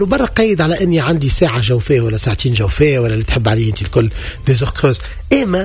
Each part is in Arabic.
وبرا قيد على اني عندي ساعه جوفيه ولا ساعتين جوفيه ولا اللي تحب عليه انت الكل ديزوكروز. اما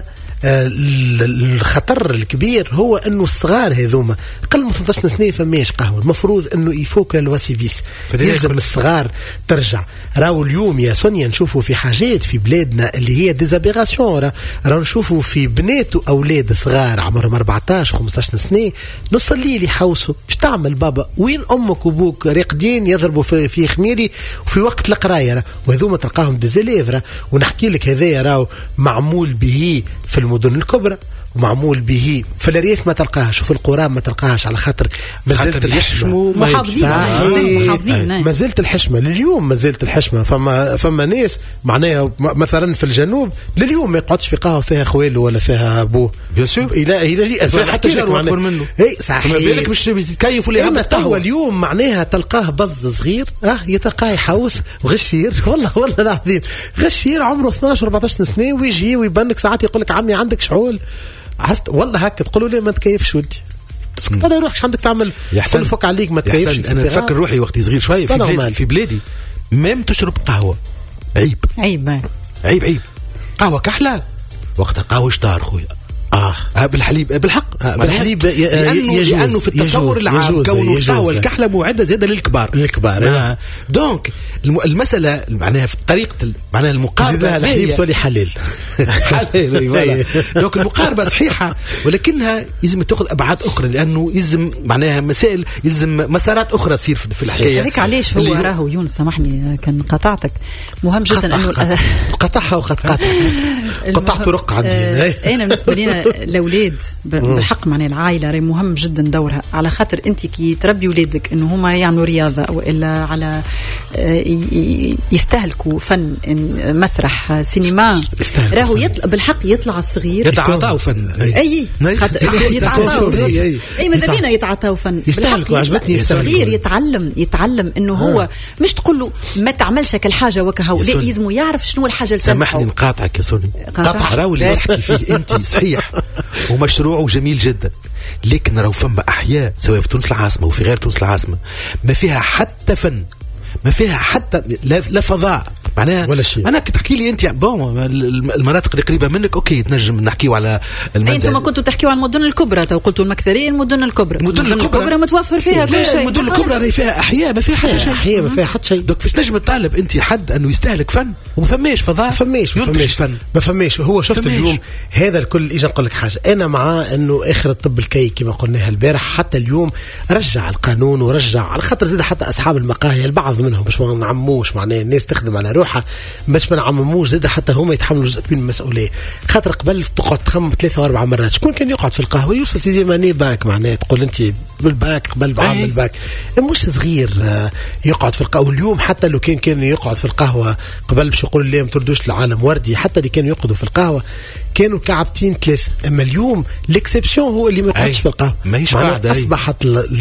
الخطر الكبير هو انه الصغار هذوما قل من 18 سنه فماش قهوه. المفروض انه يفوك الوسيفيس، يلزم الصغار ترجع. راهو اليوم يا سونيا نشوفوا في حاجات في بلادنا اللي هي ديزابيراسيون. راهو نشوفوا في بنات واولاد صغار عمرهم 14 15 سنه نص الليل يحوسوا. ايش تعمل بابا؟ وين امك وابوك راقدين يضربوا في خميري وفي وقت القرايه؟ وهذوما تلقاهم ديزيليفرا. ونحكي لك هذايا راهو معمول به في المدن الكبرى ومعمول به في الريف ما تلقاهش وفي القرى ما تلقاهش، على خاطر مازالت الحشمه محافظين. مازالت الحشمه لليوم، مازالت الحشمه. فما ناس معناها مثلا في الجنوب لليوم ما يقعدش في قهوه فيها خويله ولا فيها ابوه بيان سور الى حتى جار اكبر منه. اي صحيح، ما بالك مش تكيف ولا اما توا اليوم معناها تلقاه بز صغير يتلقاه يحوس وغشير والله العظيم غشير عمره 12 14 سنه ويجي ويبنك ساعات يقول لك عمي عندك شعول عرفت والله هكا تقولوا لي ما تكيفش ودي تسكت على روحك عندك تعمل كل فك عليك ما تكيفش. انا نفكر روحي وقت صغير شويه في بلادي ميم تشرب قهوه عيب قهوه كحله وقتها قهوه شطار خويا بالحليب بالحق بالحليب لأنه في التصور العام كونه القهوة الكحلة معدة زيادة للكبار دونك المسألة معناها في طريقة معناها المقاربة الحليب تولي حلال دونك المقاربة صحيحة ولكنها يلزم تأخذ أبعاد أخرى لأنه يلزم معناها مسائل يلزم مسارات أخرى تصير في الحكاية. هيك علاش هو راهو يونس سامحني كان قطعتك مهم جدا أنه قطعها قطعت رق عندي أنا بالنسبة لنا الأولاد بالحق معناها العائلة راه مهم جدا دورها، على خاطر أنت كي تربي أولادك إنه هما يعملوا رياضة وإلا على يستهلكوا فن مسرح سينما راهو بالحق يطلع الصغير يتعاطاوا فن يتعاطاوا ماذا بينا يتعاطاوا فن يستهلكوا. عجبتني الصغير يتعلم إنه هو مش تقول له ما تعملش كالحاجة وكهو لا لازم يعرف شنو الحاجة اللي سامحني نقاطعك يا سوني قطع راهو اللي تحكي فيه أنت صحيح ومشروع وجميل جدا، لكن لو فما أحياء سواء في تونس العاصمة وفي غير تونس العاصمة ما فيها حتى فن، ما فيها حتى لا فضاء معناها ولا شيء. أنا تحكي لي أنت المناطق اللي قريبة منك أوكي تنجم نحكيو على أنتم ما كنتوا تحكيوا عن المدن الكبرى تو قلتوا المكثرين المدن الكبرى متوفر فيها كل شيء. المدن الكبرى راهي فيها أحياء ما فيها حتى شيء، أحياء ما فيها حتى شيء. دوك فاش نجم تطالب أنت حد أنه يستهلك فن وما فماش فضاء ما فماش هو شفت اليوم هذا الكل. إجا نقول لك حاجة أنا مع أنه آخر الطب الكي كما قلناها البارح حتى اليوم رجع القانون ورجع على خاطر زيد حتى أصحاب المقاهي البعض منهم باش ما نعموش معناه الناس تخدم على روحها باش ما نعمموش زيد حتى هم يتحملوا جزء كبير من المسؤوليه. خاطر قبل تقعد تخمم 3 و4 مرات شكون كان يقعد في القهوه يوصل زي ماني باك معناه تقول انت بالباك قبل بعام الباك مش صغير يقعد في القهوه. اليوم حتى لو كان يقعد في القهوه قبل باش يقول لي ما تردوش العالم وردي حتى اللي كانوا يقعدوا في القهوه كانوا كعبتين 3. اما اليوم الاكسبسيون هو اللي ما يقعدش في القهوه. معناها اصبحت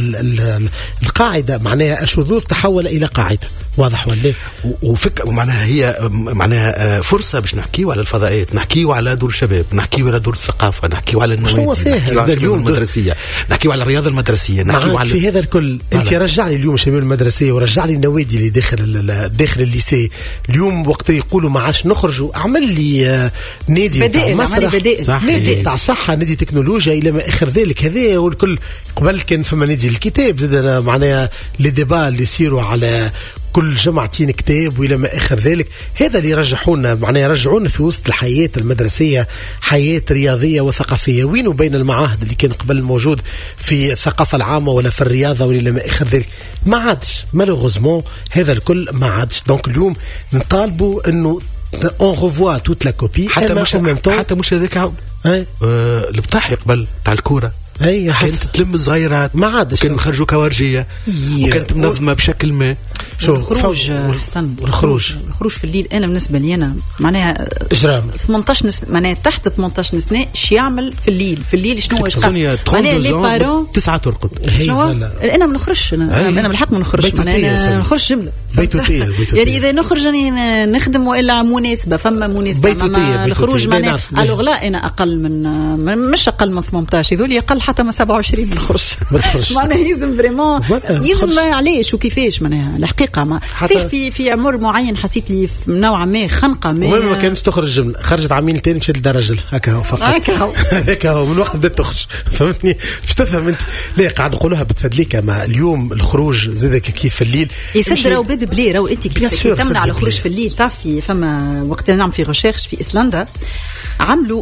القاعده معناها الشذوذ تحول الى قاعده واضح ولا وفكر معناها هي معناها فرصه باش نحكيو على الفضائيات نحكيو على دور الشباب نحكيو على دور الثقافه نحكيو على النوادي نحكيو على اليوم المدرسيه نحكيو على الرياضه المدرسيه نحكيو على في هذا الكل. انت رجع لي اليوم الشباب المدرسيه ورجع لي النوادي اللي داخل الليسي اليوم وقت يقولوا ما عادش نخرجوا اعمل لي نادي تاع مسرح نادي تاع صحه نادي تكنولوجيا الى ما اخر ذلك. هذا والكل قبل كان فما نادي الكتاب زاد معناها لي ديبا اللي يصيروا على كل جمعتين كتاب وإلى ما آخر ذلك. هذا اللي يرجحونا معناه يرجعونا في وسط الحياة المدرسية حياة رياضية وثقافية. وين وبين المعاهد اللي كان قبل موجود في الثقافة العامة ولا في الرياضة وإلى ما آخر ذلك ما عادش مالوغوزمون هذا الكل ما عادش. دونك اليوم نطالبوا إنه on revoit toute la copie حتى مش هذاك البطاح قبل تاع الكورة كانت تلم الصغيرات ما عادش وكانوا يخرجوا كوارجية وكانت منظمة بشكل ما. الخروج حسن الخروج في الليل أنا بالنسبة لي أنا معناها إجرام 18 معناها تحت 18 سنة شو يعمل في الليل شنو معناها لي بارون 9 ترقد أنا ما نخرجش أنا بالحق ما نخرجش أنا نخرج جملة يعني إذا نخرج أنا نخدم وإلا مناسبة فما مناسبة الخروج معناها ألوغ لا أنا أقل من مش أقل من 18 يذول أقل حتى ما 27 ما نخرجش معناها يلزم فريمون يلزم علاش وكيفاش معناها الحقيقه ما في عمر معين حسيت لي نوعا ما خنقه ما كانتش تخرج جمله خرجت عامين تاني مشيت لدرجه هكا هو فقط هكا هو من وقت بدات تخرج فهمتني باش تفهم انت ليه قاعد نقولوها بتفدليك ما اليوم الخروج زادك كيف في الليل يسد راهو باب بلي راهو انت كيف تمنع على الخروج في الليل تعرفي فما وقت نعمل في ريشيرش في ايسلندا عملوا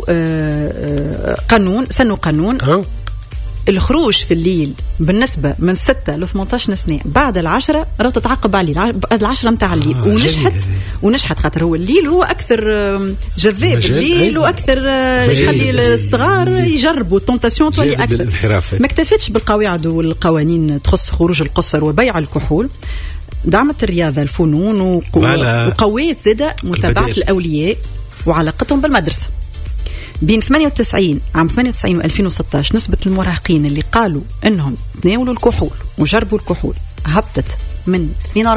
قانون سنوا قانون الخروج في الليل بالنسبة من 6 ل 18 سنة بعد 10 راه تتعاقب عليه بعد 10 متاع الليل ونجحت خاطر هو الليل هو أكثر جذاب الليل وأكثر يخلي الصغار يجربوا التنتاسيون تولي أكثر ما اكتفتش بالقواعد والقوانين تخص خروج القصر وبيع الكحول دعمت الرياضة الفنون وقويت زادة متابعة الأولياء وعلاقتهم بالمدرسة بين 98 عام 98 و 2016 نسبة المراهقين اللي قالوا انهم تناولوا الكحول وجربوا الكحول هبطت من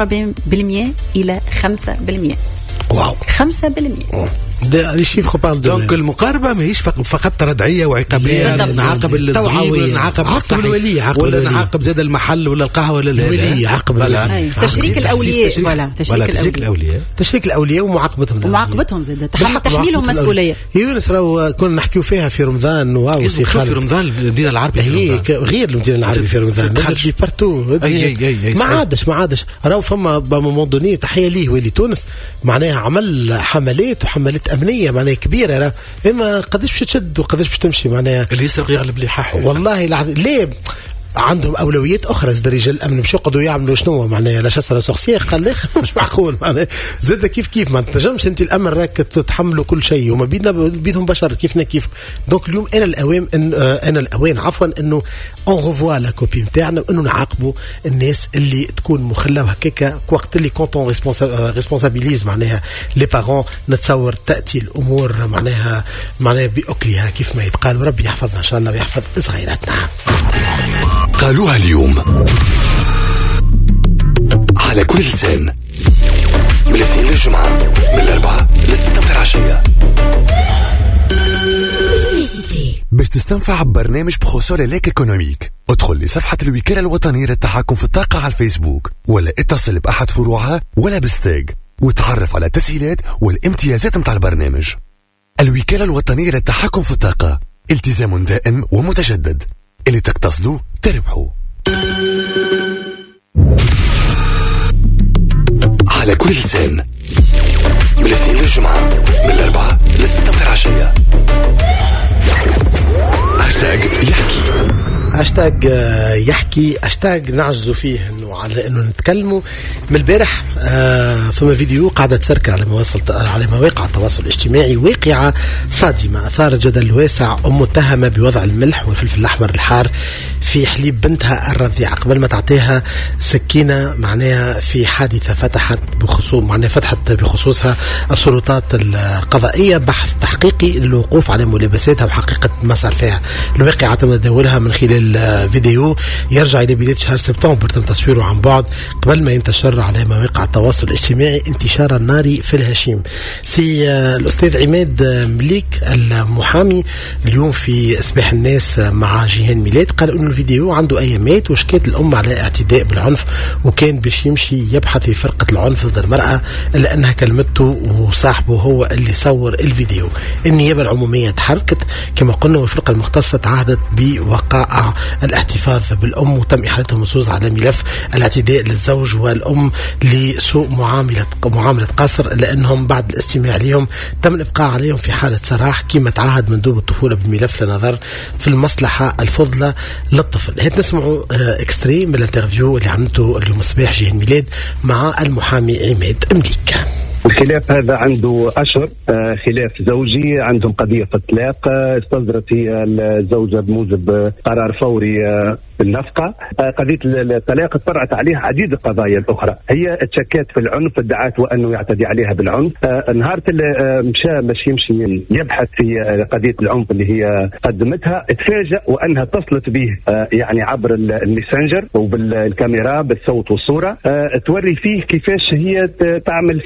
42% الى 5%. واو 5%. لي شيفر بارل دونك المقاربه ماهيش فقط ردعيه وعقابيه نعاقب الصغير نعاقب الولي ولا نعاقب زاد المحل ولا القهوه ولا الولي عاقب الولي تشريك الاولياء ولا تشريك الاولياء ومعاقبتهم زاد تحميلهم مسؤوليه. يونس راهو كنا نحكيو فيها في رمضان واو سي خالد في رمضان المدينه العربيه هي غير المدينه العربيه في رمضان دي بارتو ما عادش راهو فما بموضوعيه تحيه ليه ولي تونس معناها عمل حملات أمنية معناها كبيرة إما قديش باش تشد وقديش باش تمشي معناها اللي يسرق يغلب لي حاحي والله ليه عندهم اولويات اخرى زاد رجال الامن مش يقعدوا يعملوا شنو معناها لا شسره سورسيه قال لي مش معقول معناها زاد كيف ما تنجمش انت الامن راك تتحملوا كل شيء وما بيدهم بشر كيفنا كيف دونك اليوم انا الاوان عفوا انه اون ريفوا لا كوبي نتاعنا وانه نعاقبوا الناس اللي تكون مخله وهكاك وقت اللي كونتون ريسبونسابيليز معناها لي بارون نتصور تاتي الامور معناها باكلها كيف ما يتقال وربي يحفظنا ان شاء الله ويحفظ صغيراتنا. قالوها اليوم على كل لسان من الاثنين للجمعة من 4 ل6 متاع العشية. باش تستنفع ببرنامج بخصوص ليك ايكونوميك ادخل لصفحة الوكالة الوطنية للتحكم في الطاقة على الفيسبوك ولا اتصل بأحد فروعها ولا بالستاج وتعرف على التسهيلات والامتيازات متاع البرنامج. الوكالة الوطنية للتحكم في الطاقة التزام دائم ومتجدد اللي تقتصدوا تربحوا. على كل لسان من الاثنين للجمعة من 4 ل6 متاع العشية. يحكي هاشتاج نعجزوا فيه على انه نتكلموا. من البارح ثم فيديو قاعدة تسركل على مواقع التواصل الاجتماعي واقعة صادمة أثارت جدل واسع. أم متهمة بوضع الملح والفلفل الأحمر الحار في حليب بنتها الرضيعة قبل ما تعطيها سكينة معناها في حادثة فتحت بخصوصها السلطات القضائية بحث تحقيقي للوقوف على ملابساتها وحقيقة ما صار فيها. الواقعة تم تداولها من خلال فيديو يرجع إلى بداية شهر سبتمبر تم تصويره عن بعد قبل ما ينتشر على مواقع التواصل الاجتماعي انتشارا ناري في الهشيم. سي الأستاذ عماد مليك المحامي اليوم في إصباح الناس مع جيهان ميلاد قال إنه الفيديو عنده أيامات وشكات الأم على اعتداء بالعنف وكان باش يمشي يبحث في فرقة العنف ضد المرأة إلا أنها كلمته وصاحبه هو اللي صور الفيديو. النيابة العمومية تحركت كما قلنا والفرقة المختصة تعهدت بوقائع الاحتفاظ بالأم وتم إحالتهم نصوص على ملف الاعتداء للزوج والأم لسوء معاملة قصر لأنهم بعد الاستماع لهم تم الإبقاء عليهم في حالة سراح كما تعهد مندوب الطفولة بالملف لنظر في المصلحة الفضلى للطفل. هات نسمعوا اكستريم من الانترفيو اللي عملته اليوم الصباح جيهان ميلاد مع المحامي عماد مليك. الخلاف هذا عنده أشهر، خلاف زوجي، عندهم قضية في الطلاق، استصدرت هي الزوجة بموجب قرار فوري النفقة. قضية الطلاق تفرعت عليها عديد القضايا الأخرى، هي تشكات في العنف، ادعت وأنه يعتدي عليها بالعنف. نهار مشى باش يمشي يبحث في قضية العنف اللي هي قدمتها، تفاجأ وأنها اتصلت به يعني عبر الميسنجر وبالكاميرا بالصوت والصورة، توري فيه كيفاش هي تعمل في هيك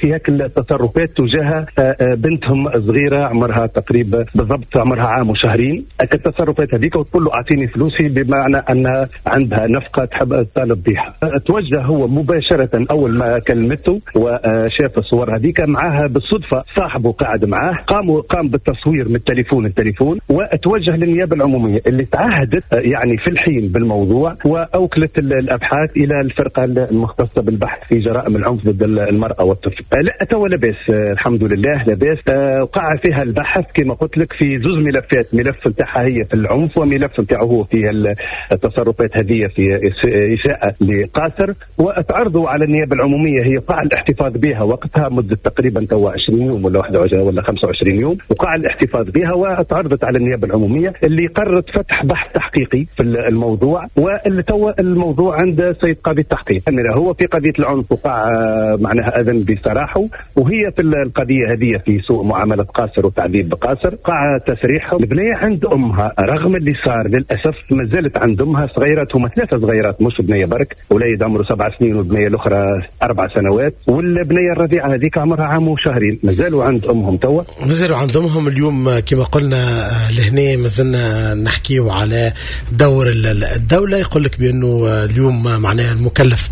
تصرفات تجاه بنتهم صغيره عمرها تقريبا بالضبط عمرها عام وشهرين. التصرفات هذيك وتقول له اعطيني فلوسي بمعنى ان عندها نفقه تحب تطالب بها. توجه هو مباشره اول ما كلمته وشاف الصور هذيك معها بالصدفه صاحبه قاعد معاه، قام بالتصوير من التليفون وتوجه للنيابه العموميه اللي تعهدت يعني في الحين بالموضوع واوكلت الابحاث الى الفرقه المختصه بالبحث في جرائم العنف ضد المراه والطفل. لا تو لاباس الحمد لله لاباس. وقع فيها البحث كما قلت لك في زوج ملفات، ملف نتاعها هي في العنف وملف نتاعه هو في التصرفات هذه في اساءه لقاسر، وتعرضوا على النيابه العموميه. هي قاع الاحتفاظ بها وقتها مده تقريبا تو 20 يوم ولا 21 ولا 25 يوم، وقاع الاحتفاظ بها وتعرضت على النيابه العموميه اللي قررت فتح بحث تحقيقي في الموضوع. واللي تو الموضوع عند سيد قاضي التحقيق هو في قضيه العنف وقع معناها اذن بسراحه، وهي في القضيه هذه في سوء معامله قاسر وتعذيب بقاسر قع تسريحه. البنيه عند امها رغم اللي صار للاسف ما زالت عند امها صغيرات، هما 3 صغيرات مش بنيه برك، وليد عمره 7 سنين والبنيه الاخرى 4 سنوات، والبنيه الرضيعه هذيك عمرها عام وشهرين. مازالوا عند امهم توا، مازالوا عند امهم. اليوم كما قلنا لهنا مازلنا نحكيو على دور الدوله. يقول لك بانه اليوم معناها المكلف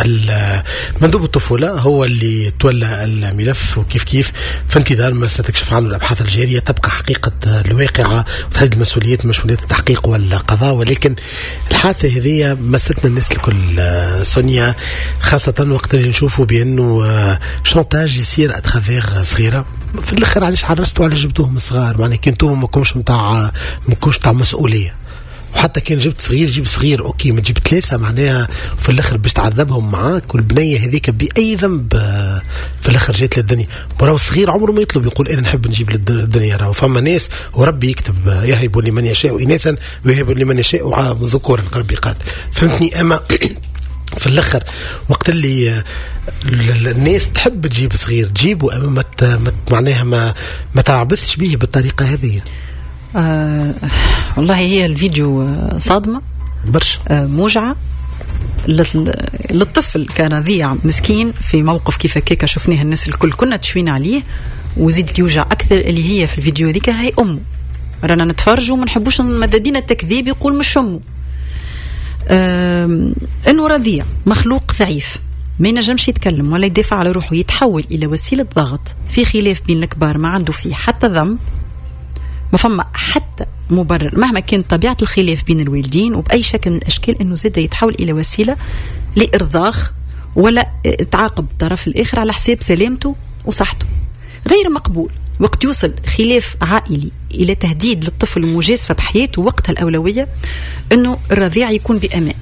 بمندوب الطفوله هو اللي تولى الملف، وكيف في انتظار ما ستكشف عنه الابحاث الجاريه تبقى حقيقه الواقعه وتحدد مسؤوليه التحقيق والقضاء. ولكن الحادثه هذه مستنا الناس الكل سونيا، خاصه وقت اللي نشوفوا بانه شونتاج يصير اترافيغ صغيره. في الاخر علاش حرصتوا على جبتوهم صغار؟ معناها كي انتم ما كنتش نتاع مسؤوليه، وحتى كان جبت صغير جيب صغير اوكي، ما تجيب 3 معناها في الاخر باش تعذبهم معاك. والبنيه هذيك باي ذنب في الاخر جات للدنيا. راهو الصغير عمره ما يطلب يقول انا نحب نجيب للدنيا. راهو فما ناس وربي يكتب يهب لمن يشاء اناثا ويهب لمن يشاء ذكورا ربي قال، فهمتني؟ اما في الاخر وقت اللي الناس تحب تجيب صغير جيبوا، اما معناها ما تعبثش به بالطريقه هذه. والله هي الفيديو صادمة برشا، موجعة للطفل. كان رضيع مسكين في موقف كيف هكاك شفناه الناس الكل كنا تشوين عليه، وزيد يوجع أكثر اللي هي في الفيديو ذيك هي أمه. رانا نتفرجوا وما نحبوش ماذا بينا التكذيب يقول مش أمه. إنه رضيع مخلوق ضعيف ما ينجمش يتكلم ولا يدافع على روحه، يتحول إلى وسيلة ضغط في خلاف بين الكبار ما عنده فيه حتى ذنب، ما فما حتى مبرر مهما كان طبيعة الخلاف بين الوالدين، وبأي شكل من الأشكال أنه زاد يتحول إلى وسيلة لإرضاخ ولا تعاقب الطرف الآخر على حساب سلامته وصحته. غير مقبول وقت يوصل خلاف عائلي إلى تهديد للطفل ومجازفة بحياته. وقتها الأولوية أنه الرضيع يكون بأمان.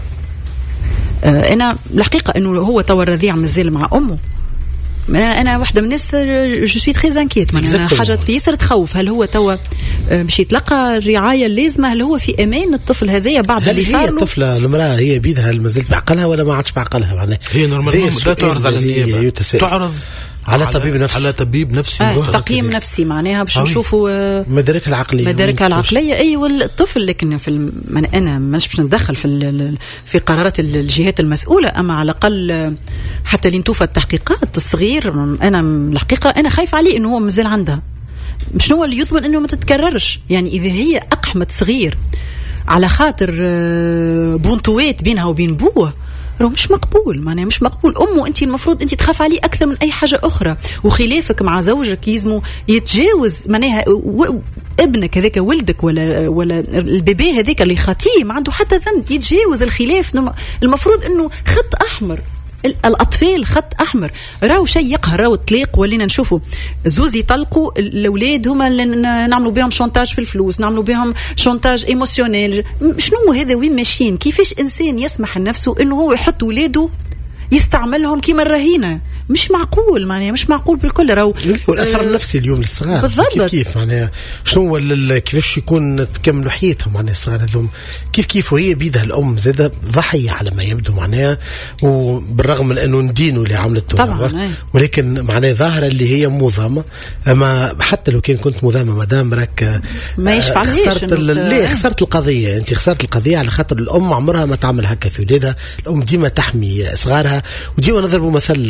أنا الحقيقة أنه هو توا الرضيع مازال مع أمه. أنا واحدة من الناس جو سوي تري انكيت، أنا حاجة ياسر تخوف. هل هو توا باش يتلقى الرعاية اللازمة؟ هل هو في أمان الطفل هذايا بعد اللي صار له؟ هل هي الطفلة المرأة هي بيدها مازالت بعقلها ولا ما عادش بعقلها؟ معناها هي نورمالمون لا تعرض على النيابة، تعرض على طبيب نفسي، على طبيب نفسي تقييم نفسي معناها باش نشوفوا مداركها العقليه. اي والطفل. لكن في انا مانيش باش نتدخل في قرارات الجهات المسؤوله، اما على الاقل حتى لين توفى التحقيقات الصغير انا الحقيقه انا خايف عليه انه هو مازال عندها. شنو هو اللي يضمن انه ما تتكررش؟ يعني اذا هي اقحمت صغير على خاطر بونتوات بينها وبين بوه، راه مش مقبول. معناها مش مقبول. أمه أنت المفروض أنت تخاف عليه أكثر من أي حاجة أخرى، وخلافك مع زوجك يزمو يتجاوز. معناها ابنك هذاك ولدك ولا البيبي هذاك اللي خطيه ما عنده حتى ذنب يتجاوز الخلاف. المفروض أنه خط أحمر. الأطفال خط أحمر. راو شيء يقهر، راو الطلاق ولينا نشوفوا زوز يطلقوا الأولاد هما اللي نعملوا بهم شونتاج في الفلوس، نعملوا بهم شونتاج إيموسيونيل. شنو هذا؟ وين ماشيين؟ كيفاش إنسان يسمح لنفسه إنه هو يحط ولاده يستعملهم كيما الرهينة؟ مش معقول. معناها مش معقول بالكل. راهو والاثر النفسي اليوم للصغار بالضبط. كيف معناها شنو كيفاش يكون تكملوا حياتهم معناها الصغار هذوم كيف وهي بيدها الام زاده ضحيه على ما يبدو معناها، وبالرغم من انه ندينه اللي عملته طبعا، ولكن معناها ظاهره اللي هي مضامه. اما حتى لو كنت مضامه مدام راك ما يشفع ليه خسرت القضيه. انت خسرت القضيه على خاطر الام عمرها ما تعمل هكا في ولادها. الام ديما تحمي صغارها، وديما نضربوا مثل احنا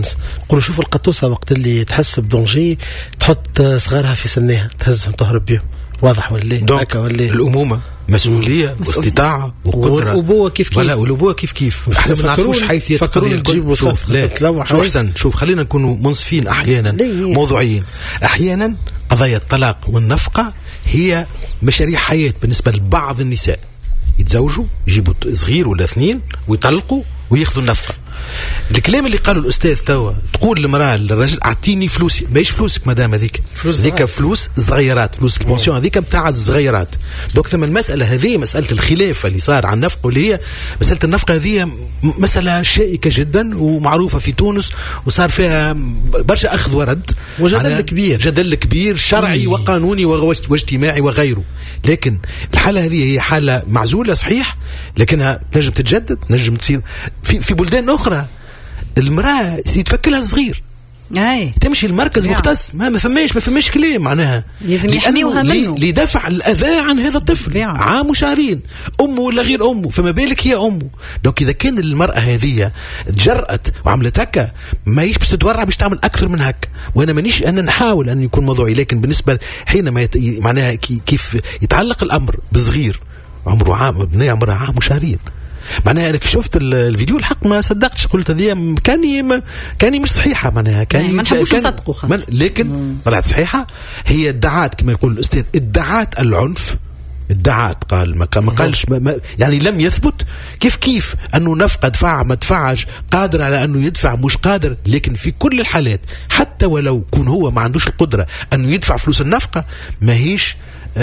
تونس. نقولوا شوفوا القطوسة وقت اللي تحس بدونجي تحط صغارها في سنها تهزهم تهرب بهم. واضح ولا هكا ولا الأمومة مسؤولية واستطاعة وقدرة وأبوة كيف ولا والأبوة كيف احنا ما نعرفوش حيثيات القضية الكل. شوف أحسن، شوف خلينا نكونوا منصفين أحيانا موضوعيين. أحيانا قضايا الطلاق والنفقة هي مشاريع حياة بالنسبة لبعض النساء، يتزوجوا يجيبوا صغير ولا اثنين ويطلقوا وياخذوا النفقة. الكلام اللي قاله الأستاذ توا تقول المرأة للرجل أعطيني فلوسي، ماهيش فلوسك مدام هذيك، هذيك فلوس صغيرات، فلوس البنسيون هذيك متاع الصغيرات. دوك ثم المسألة هذه مسألة الخلاف اللي صار عن النفقة، واللي هي مسألة النفقة هذه مسألة شائكة جدا ومعروفة في تونس، وصار فيها برشا أخذ ورد وجدل كبير، جدل كبير شرعي وقانوني واجتماعي وغيره. لكن الحالة هذه هي حالة معزولة صحيح، لكنها نجم تتجدد، نجم تصير في بلدان أخرى. المرأة يتفكلها صغير تمشي المركز مختص، ما فماش كلام معناها لازم يحميوها منه لدفع الأذى عن هذا الطفل عام وشهرين، أمه ولا غير أمه، فما بالك هي أمه. دوك إذا كان المرأة هذه تجرأت وعملت هكا، ما يش باش تتورع باش تعمل أكثر من هكا. وأنا مانيش أنا نحاول أن يكون موضوعي، لكن بالنسبة حينما معناها كيف يتعلق الأمر بصغير عمره عام، بنية عمرها عام وشهرين، معناها أنا شفت الفيديو الحق ما صدقتش، قلت هذه كاني مش صحيحة، معناها ما نحبوش نصدقوا لكن طلعت صحيحة. هي ادعات كما يقول الأستاذ، ادعات العنف، ادعات قال ما قالش يعني لم يثبت كيف أنه نفقة دفع ما دفعش، قادر على أنه يدفع مش قادر. لكن في كل الحالات حتى ولو كون هو ما عندوش القدرة أنه يدفع فلوس النفقة، ما هيش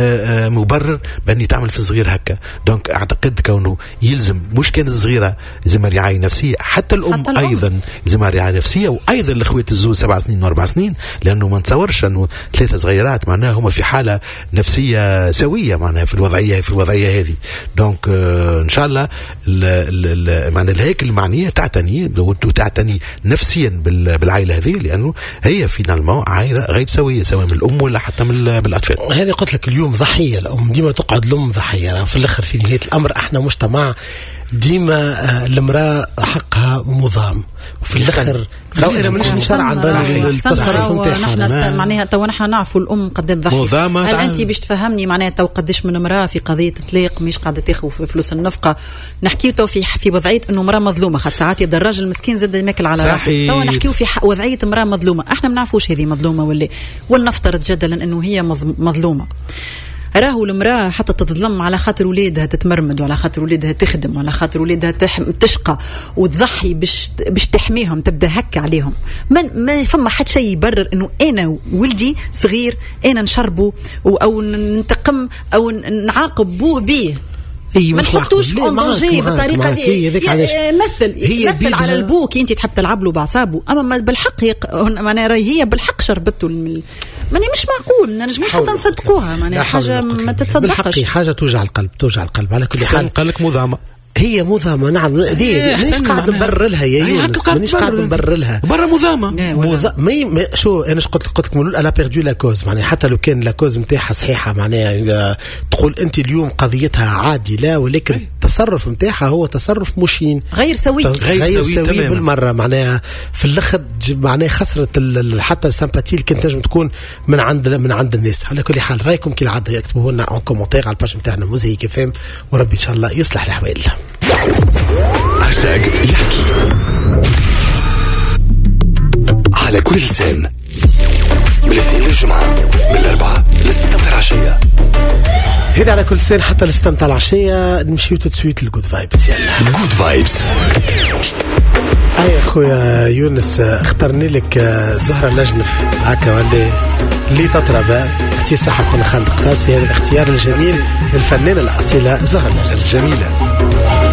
مبرر بأني تعمل في الصغير هكا. دونك أعتقد كونه يلزم مش كان الصغيرة يلزمها رعاية نفسية، حتى الأم أيضا يلزمها رعاية نفسية، وأيضا الأخوات الزوج 7 سنين و4 سنين، لأنه ما نتصورش أنه 3 صغيرات معناها هما في حالة نفسية سوية معناها في الوضعية هذه. دونك إن شاء الله معنى الهيكل المعنية تعتني نفسيا بالعائلة هذه، لأنه هي فينالمون عائلة غير سوية سواء من الأم ولا حتى من الأطفال. هذه قلت لك اليوم ضحية، الأم ديما تقعد الأم ضحية. في الآخر في نهاية الأمر احنا مجتمع ديما المرأة حقها مضام، وفي الآخر لو أنا مانيش نشرع التصرف نتاعها معناها تو نحن نعرفوا الأم قد تضحي. هل أنت باش تفهمني معناها تو قديش من امرأة في قضية طلاق مش قاعدة تاخذ فلوس النفقة؟ نحكيو تو في وضعية إنه امرأة مظلومة، خاطر ساعات يبدا الراجل المسكين زاد يماكل على راسه. تو نحكيو في وضعية امرأة مظلومة، احنا ما نعرفوش هذه مظلومة ولا، ولنفترض جدلا إنه هي مظلومة. راهو المرأة حتى تتظلم على خاطر ولادها تتمرمد، وعلى خاطر ولادها تخدم، وعلى خاطر ولادها تشقى وتضحي باش تحميهم، تبدا هكا عليهم. ما فما حد شيء يبرر انه انا ولدي صغير انا نشربه او ننتقم او نعاقب بوه بيه. ما نحطوش اون دونجي بالطريقه دي. مثل على البوك انت تحب تلعب له باعصابه، اما بالحق هي بالحق شربته ماني مش معقول، ما نجموش حتى نصدقوها. معناها حاجه ما تتصدقش، حاجه توجع القلب على كل حال. قال لك مضامه، هي مضامة. نعم مانيش قاعد نبرر لها يا يونس، مانيش قاعد نبرر لها برا مضامة. شو انا قلت لك من الا بيردو لا كوز، معناها حتى لو كان لا كوز نتاعها صحيحة، معناها تقول انت اليوم قضيتها عادلة، ولكن التصرف نتاعها هو تصرف مشين غير سوي بالمرة. معناها في الاخر معناها خسرت حتى السامباتي اللي كانت تنجم تكون من عند الناس. على كل حال رايكم كي العاده اكتبوه لنا اون كومونتير على الباج نتاعنا موزيك فام، وربي ان شاء الله يصلح الاحوال. يحكي على كل لسان، من الاثنين للجمعة، من الأربعاء للستة متاع العشية. هذا على كل لسان حتى للستة متاع العشية. نمشيو تسويت الجود فايبس. يلا الجود فايبس. يا خويا يونس، اخترني لك زهرة نجنف هكا ولا اللي تطرب. اعطي الصحة خونا خالد قطاز في هذا الاختيار الجميل للفنانة الأصيلة زهرة نجنف. الجميلة.